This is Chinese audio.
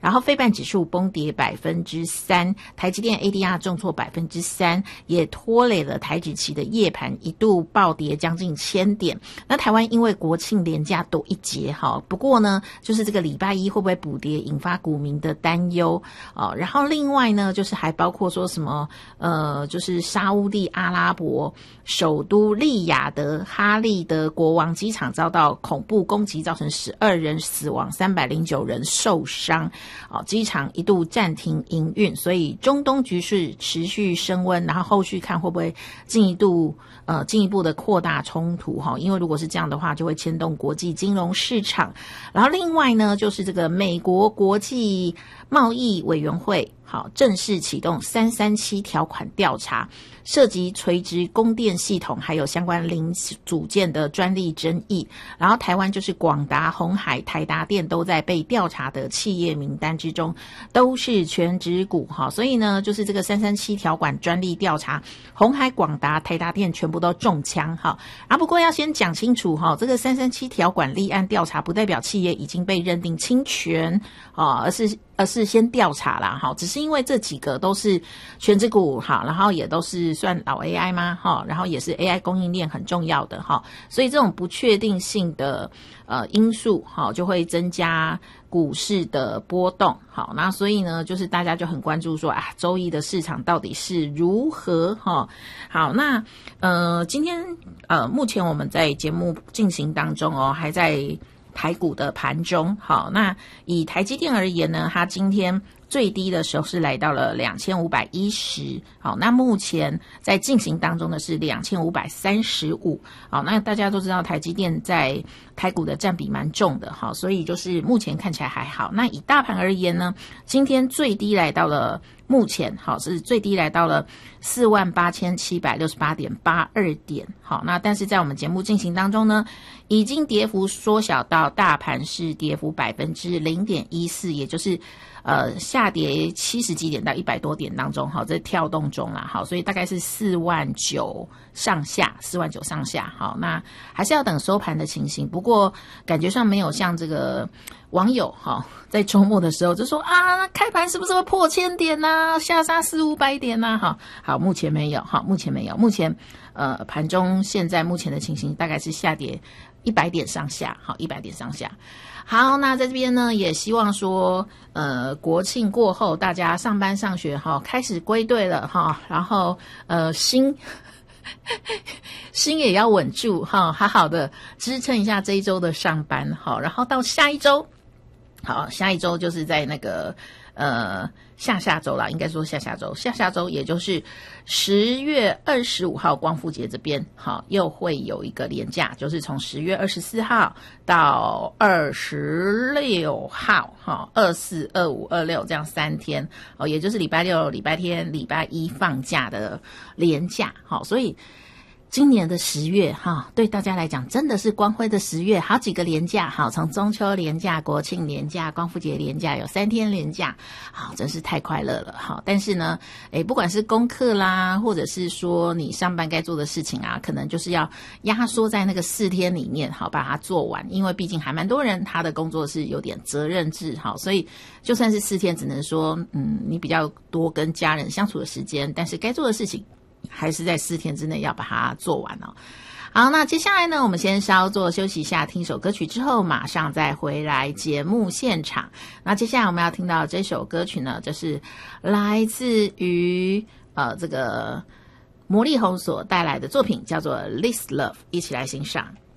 然后费半指数崩跌3%，台积电 ADR 重挫3%，也拖累了台指期的夜盘一度暴跌将近1000点。那台湾因为国庆连假多一节哈，不过呢，就是这个礼拜一会不会补跌，引发股民的担忧哦。然后另外呢，就是还包括说什么就是沙烏地阿拉伯首都利雅得哈利德国王机场遭到恐怖攻击，造成12人死亡，309人受伤。机场一度暂停营运，所以中东局势持续升温，然后后续看会不会进一步的扩大冲突哈？因为如果是这样的话，就会牵动国际金融市场。然后另外呢，就是这个美国国际贸易委员会正式启动337条款调查，涉及垂直供电系统还有相关零组件的专利争议。然后台湾就是广达、鸿海、台达电都在被调查的企业名单之中，都是全指股所以呢，就是这个337条款专利调查，鸿海、广达、台达电全部都中枪不过要先讲清楚这个337条款立案调查不代表企业已经被认定侵权而是先调查啦只是因为这几个都是全指股然后也都是算老 AI 吗然后也是 AI 供应链很重要的所以这种不确定性的因素就会增加股市的波动那所以呢就是大家就很关注说周一的市场到底是如何好那今天目前我们在节目进行当中还在台股的盘中那以台积电而言呢，它今天最低的时候是来到了2510，那目前在进行当中的是2535，那大家都知道台积电在台股的占比蛮重的所以就是目前看起来还好。那以大盘而言呢，今天最低来到了目前是最低来到了48768.82点那但是在我们节目进行当中呢，已经跌幅缩小到大盘是跌幅 0.14%， 也就是下跌70几点到100多点当中在跳动中啦所以大概是49000上下，49000上下那还是要等收盘的情形。不过感觉上没有像这个网友在周末的时候就说开盘是不是会破1000点下杀400-500点好，目前没有目前盘中现在目前的情形大概是下跌100点上下100点上下。好，那在这边呢，也希望说国庆过后大家上班上学开始归队了然后心也要稳住好好的支撑一下这一周的上班然后到下一周下一周就是在那个下周啦，应该说下下周也就是10月25号光复节这边又会有一个连假，就是从10月24号到26号24、25、26这样3天也就是礼拜六、礼拜天、礼拜一放假的连假所以今年的10月对大家来讲真的是光辉的10月，好几个连假从中秋连假、国庆连假、光复节连假，有3天连假真是太快乐了但是呢不管是功课啦，或者是说你上班该做的事情可能就是要压缩在那个4天里面把它做完，因为毕竟还蛮多人他的工作是有点责任制所以就算是4天只能说你比较多跟家人相处的时间，但是该做的事情还是在4天之内要把它做完好，那接下来呢，我们先稍作休息一下，听首歌曲之后马上再回来节目现场。那接下来我们要听到这首歌曲呢，就是来自于这个魔力红所带来的作品，叫做 This Love， 一起来欣赏。